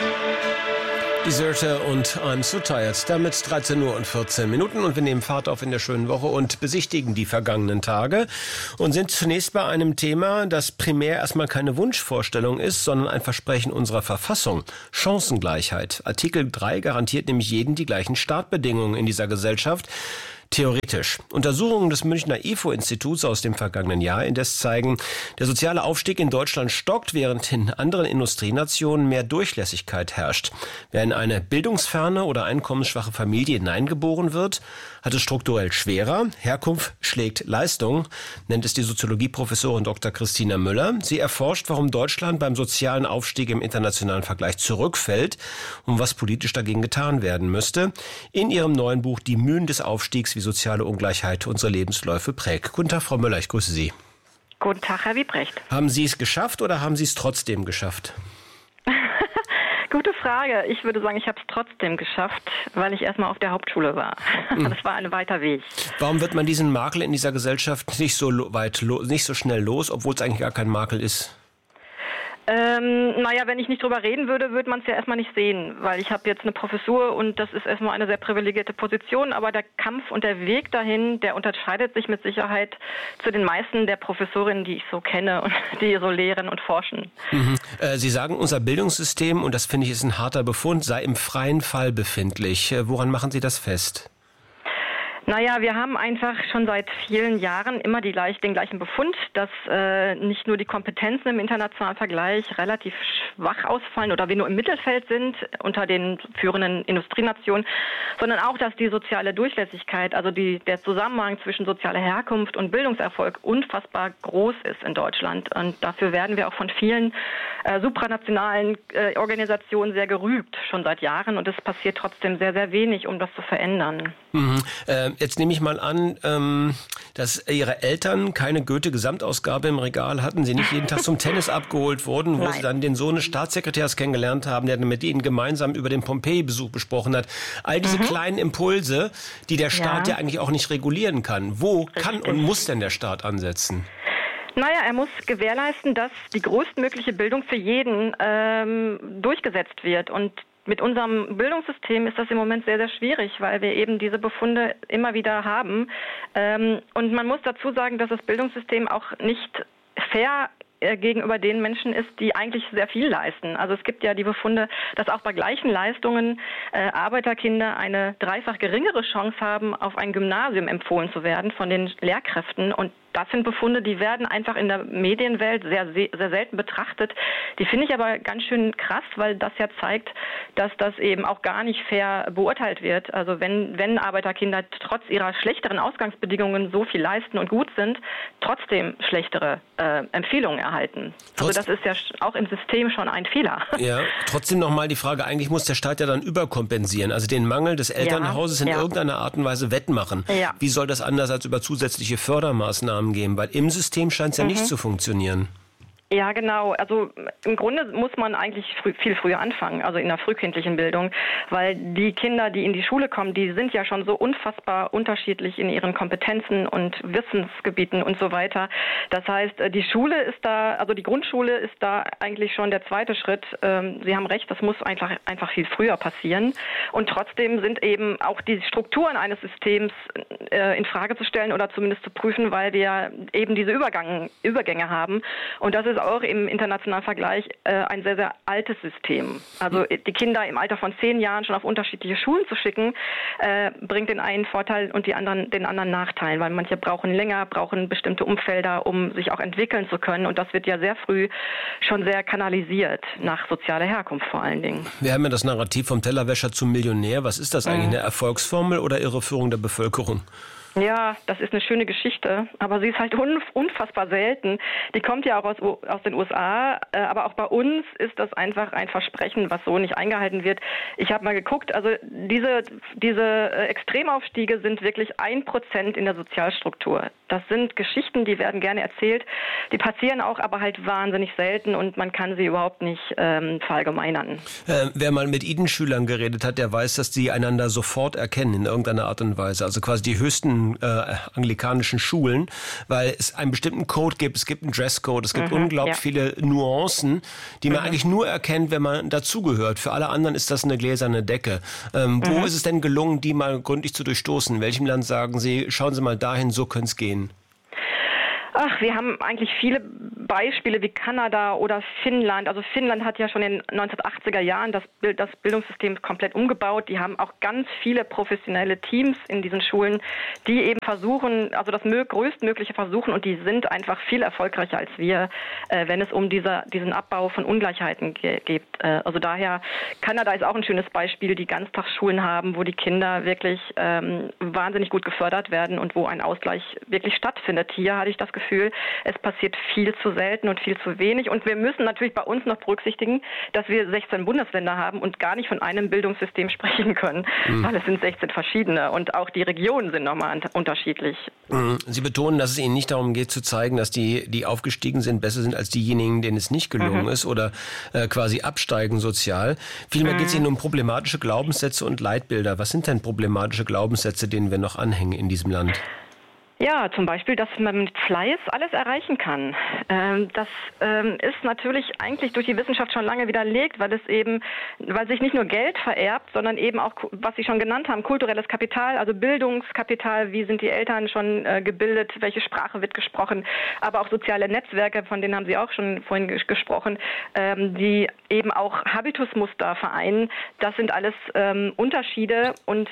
Deserter und I'm So Tired. Damit 13 Uhr und 14 Minuten und wir nehmen Fahrt auf in der schönen Woche und besichtigen die vergangenen Tage und sind zunächst bei einem Thema, das primär erstmal keine Wunschvorstellung ist, sondern ein Versprechen unserer Verfassung. Chancengleichheit. Artikel 3 garantiert nämlich jedem die gleichen Startbedingungen in dieser Gesellschaft. Theoretisch. Untersuchungen des Münchner IFO-Instituts aus dem vergangenen Jahr indes zeigen, der soziale Aufstieg in Deutschland stockt, während in anderen Industrienationen mehr Durchlässigkeit herrscht. Wer in eine bildungsferne oder einkommensschwache Familie hineingeboren wird, hat es strukturell schwerer. Herkunft schlägt Leistung, nennt es die Soziologieprofessorin Dr. Christina Müller. Sie erforscht, warum Deutschland beim sozialen Aufstieg im internationalen Vergleich zurückfällt und was politisch dagegen getan werden müsste. In ihrem neuen Buch Die Mühen des Aufstiegs, wie soziale Ungleichheit unsere Lebensläufe prägt. Guten Tag, Frau Müller, ich grüße Sie. Guten Tag, Herr Wiebrecht. Haben Sie es geschafft oder haben Sie es trotzdem geschafft? Gute Frage. Ich würde sagen, ich habe es trotzdem geschafft, weil ich erstmal auf der Hauptschule war. Das war ein weiter Weg. Warum wird man diesen Makel in dieser Gesellschaft nicht so schnell los, obwohl es eigentlich gar kein Makel ist? Wenn ich nicht drüber reden würde, würde man es ja erstmal nicht sehen, weil ich habe jetzt eine Professur und das ist erstmal eine sehr privilegierte Position, aber der Kampf und der Weg dahin, der unterscheidet sich mit Sicherheit zu den meisten der Professorinnen, die ich so kenne und die so lehren und forschen. Mhm. Sie sagen, unser Bildungssystem, und das finde ich ist ein harter Befund, sei im freien Fall befindlich. Woran machen Sie das fest? Wir haben einfach schon seit vielen Jahren immer den gleichen Befund, dass nicht nur die Kompetenzen im internationalen Vergleich relativ schwach ausfallen oder wir nur im Mittelfeld sind unter den führenden Industrienationen, sondern auch, dass die soziale Durchlässigkeit, also der Zusammenhang zwischen sozialer Herkunft und Bildungserfolg unfassbar groß ist in Deutschland. Und dafür werden wir auch von vielen supranationalen Organisationen sehr gerügt, schon seit Jahren. Und es passiert trotzdem sehr, sehr wenig, um das zu verändern. Mhm. Jetzt nehme ich mal an, dass Ihre Eltern keine Goethe-Gesamtausgabe im Regal hatten, Sie nicht jeden Tag zum Tennis abgeholt wurden, wo Sie dann den Sohn des Staatssekretärs kennengelernt haben, der mit Ihnen gemeinsam über den Pompeji-Besuch besprochen hat. All diese kleinen Impulse, die der Staat ja eigentlich auch nicht regulieren kann. Wo kann und muss denn der Staat ansetzen? Er muss gewährleisten, dass die größtmögliche Bildung für jeden durchgesetzt wird. Und mit unserem Bildungssystem ist das im Moment sehr, sehr schwierig, weil wir eben diese Befunde immer wieder haben. Und man muss dazu sagen, dass das Bildungssystem auch nicht fair gegenüber den Menschen ist, die eigentlich sehr viel leisten. Also es gibt ja die Befunde, dass auch bei gleichen Leistungen Arbeiterkinder eine dreifach geringere Chance haben, auf ein Gymnasium empfohlen zu werden von den Lehrkräften. Und das sind Befunde, die werden einfach in der Medienwelt sehr, sehr selten betrachtet. Die finde ich aber ganz schön krass, weil das ja zeigt, dass das eben auch gar nicht fair beurteilt wird. Also wenn Arbeiterkinder trotz ihrer schlechteren Ausgangsbedingungen so viel leisten und gut sind, trotzdem schlechtere Empfehlungen erhalten. Also das ist ja auch im System schon ein Fehler. Ja, trotzdem nochmal die Frage, eigentlich muss der Staat ja dann überkompensieren, also den Mangel des Elternhauses in irgendeiner Art und Weise wettmachen. Ja. Wie soll das anders als über zusätzliche Fördermaßnahmen geben? Weil im System scheint es ja nicht zu funktionieren. Ja, genau. Also im Grunde muss man eigentlich viel früher anfangen, also in der frühkindlichen Bildung, weil die Kinder, die in die Schule kommen, die sind ja schon so unfassbar unterschiedlich in ihren Kompetenzen und Wissensgebieten und so weiter. Das heißt, die Schule ist da, also die Grundschule ist da eigentlich schon der zweite Schritt. Sie haben recht, das muss einfach viel früher passieren. Und trotzdem sind eben auch die Strukturen eines Systems in Frage zu stellen oder zumindest zu prüfen, weil wir eben diese Übergänge haben. Und das ist auch im internationalen Vergleich ein sehr, sehr altes System. Also die Kinder im Alter von 10 Jahren schon auf unterschiedliche Schulen zu schicken, bringt den einen Vorteil und den anderen Nachteil, weil manche brauchen bestimmte Umfelder, um sich auch entwickeln zu können. Und das wird ja sehr früh schon sehr kanalisiert, nach sozialer Herkunft vor allen Dingen. Wir haben ja das Narrativ vom Tellerwäscher zum Millionär. Was ist das eigentlich, eine Erfolgsformel oder Irreführung der Bevölkerung? Ja, das ist eine schöne Geschichte, aber sie ist halt unfassbar selten. Die kommt ja auch aus den USA, aber auch bei uns ist das einfach ein Versprechen, was so nicht eingehalten wird. Ich habe mal geguckt, also diese Extremaufstiege sind wirklich 1% in der Sozialstruktur. Das sind Geschichten, die werden gerne erzählt, die passieren auch, aber halt wahnsinnig selten und man kann sie überhaupt nicht verallgemeinern. Wer mal mit Eden-Schülern geredet hat, der weiß, dass die einander sofort erkennen in irgendeiner Art und Weise. Also quasi die höchsten von anglikanischen Schulen, weil es einen bestimmten Code gibt, es gibt einen Dresscode, es gibt unglaublich viele Nuancen, die man eigentlich nur erkennt, wenn man dazugehört. Für alle anderen ist das eine gläserne Decke. Wo ist es denn gelungen, die mal gründlich zu durchstoßen? In welchem Land sagen Sie, schauen Sie mal dahin, so könnte es gehen? Ach, wir haben eigentlich viele Beispiele wie Kanada oder Finnland. Also Finnland hat ja schon in den 1980er Jahren das Bildungssystem komplett umgebaut. Die haben auch ganz viele professionelle Teams in diesen Schulen, die eben versuchen, also das größtmögliche versuchen, und die sind einfach viel erfolgreicher als wir, wenn es um diesen Abbau von Ungleichheiten geht. Also daher, Kanada ist auch ein schönes Beispiel, die Ganztagsschulen haben, wo die Kinder wirklich wahnsinnig gut gefördert werden und wo ein Ausgleich wirklich stattfindet. Hier hatte ich das Gefühl, es passiert viel zu selten und viel zu wenig. Und wir müssen natürlich bei uns noch berücksichtigen, dass wir 16 Bundesländer haben und gar nicht von einem Bildungssystem sprechen können, weil es sind 16 verschiedene und auch die Regionen sind nochmal unterschiedlich. Sie betonen, dass es Ihnen nicht darum geht zu zeigen, dass die aufgestiegen sind, besser sind als diejenigen, denen es nicht gelungen ist oder quasi absteigen sozial. Vielmehr geht es Ihnen um problematische Glaubenssätze und Leitbilder. Was sind denn problematische Glaubenssätze, denen wir noch anhängen in diesem Land? Ja, zum Beispiel, dass man mit Fleiß alles erreichen kann. Das ist natürlich eigentlich durch die Wissenschaft schon lange widerlegt, weil sich nicht nur Geld vererbt, sondern eben auch, was Sie schon genannt haben, kulturelles Kapital, also Bildungskapital, wie sind die Eltern schon gebildet, welche Sprache wird gesprochen, aber auch soziale Netzwerke, von denen haben Sie auch schon vorhin gesprochen, die eben auch Habitusmuster vereinen. Das sind alles Unterschiede und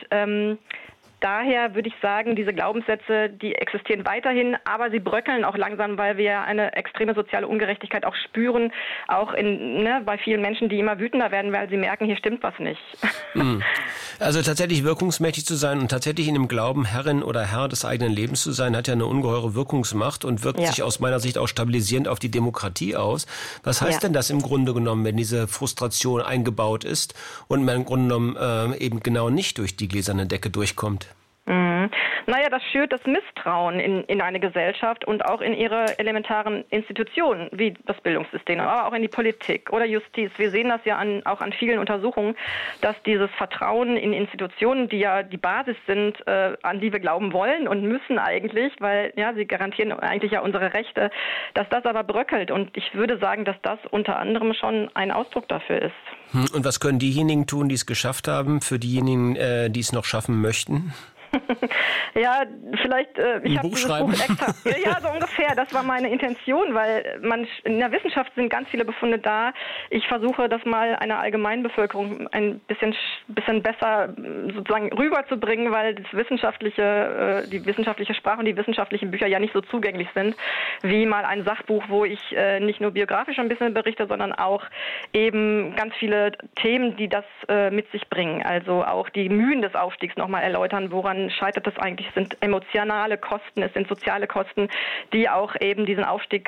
daher würde ich sagen, diese Glaubenssätze, die existieren weiterhin, aber sie bröckeln auch langsam, weil wir eine extreme soziale Ungerechtigkeit auch spüren, auch bei vielen Menschen, die immer wütender werden, weil sie merken, hier stimmt was nicht. Also tatsächlich wirkungsmächtig zu sein und tatsächlich in dem Glauben, Herrin oder Herr des eigenen Lebens zu sein, hat ja eine ungeheure Wirkungsmacht und wirkt sich aus meiner Sicht auch stabilisierend auf die Demokratie aus. Was heißt denn das im Grunde genommen, wenn diese Frustration eingebaut ist und man im Grunde genommen eben genau nicht durch die gläserne Decke durchkommt? Naja, das schürt das Misstrauen in eine Gesellschaft und auch in ihre elementaren Institutionen, wie das Bildungssystem, aber auch in die Politik oder Justiz. Wir sehen das ja auch an vielen Untersuchungen, dass dieses Vertrauen in Institutionen, die ja die Basis sind, an die wir glauben wollen und müssen eigentlich, weil sie garantieren eigentlich ja unsere Rechte, dass das aber bröckelt. Und ich würde sagen, dass das unter anderem schon ein Ausdruck dafür ist. Und was können diejenigen tun, die es geschafft haben, für diejenigen, die es noch schaffen möchten? Ja, vielleicht, ich habe dieses schreiben. Buch extra, ja, so ungefähr, das war meine Intention, weil in der Wissenschaft sind ganz viele Befunde da. Ich versuche, das mal einer Allgemeinbevölkerung ein bisschen besser sozusagen rüberzubringen, weil die wissenschaftliche Sprache und die wissenschaftlichen Bücher ja nicht so zugänglich sind, wie mal ein Sachbuch, wo ich nicht nur biografisch ein bisschen berichte, sondern auch eben ganz viele Themen, die das mit sich bringen. Also auch die Mühen des Aufstiegs nochmal erläutern, woran scheitert das eigentlich? Es sind emotionale Kosten, es sind soziale Kosten, die auch eben diesen Aufstieg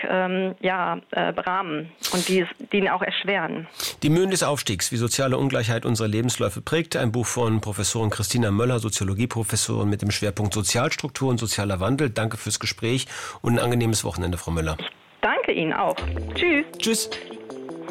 berahmen und die ihn auch erschweren. Die Mühen des Aufstiegs, wie soziale Ungleichheit unsere Lebensläufe prägt. Ein Buch von Professorin Christina Möller, Soziologieprofessorin mit dem Schwerpunkt Sozialstruktur und sozialer Wandel. Danke fürs Gespräch und ein angenehmes Wochenende, Frau Möller. Danke Ihnen auch. Tschüss. Tschüss.